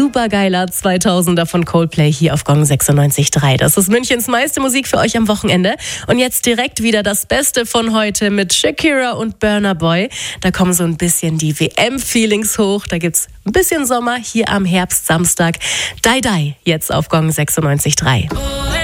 Supergeiler 2000er von Coldplay hier auf Gong 96.3. Das ist Münchens meiste Musik für euch am Wochenende. Und jetzt direkt wieder das Beste von heute mit Shakira und Burna Boy. Da kommen so ein bisschen die WM-Feelings hoch. Da gibt's ein bisschen Sommer hier am Herbstsamstag. Die Die jetzt auf Gong 96.3.